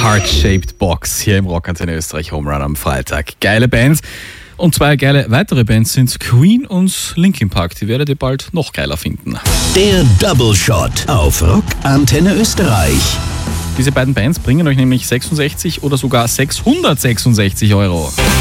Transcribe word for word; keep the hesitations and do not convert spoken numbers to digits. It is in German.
Heart-Shaped Box hier im Rockantenne Österreich Home Run am Freitag. Geile Bands. Und zwei geile weitere Bands sind Queen und Linkin Park. Die werdet ihr bald noch geiler finden. Der Double Shot auf Rockantenne Österreich. Diese beiden Bands bringen euch nämlich sechsundsechzig oder sogar sechshundertsechsundsechzig Euro.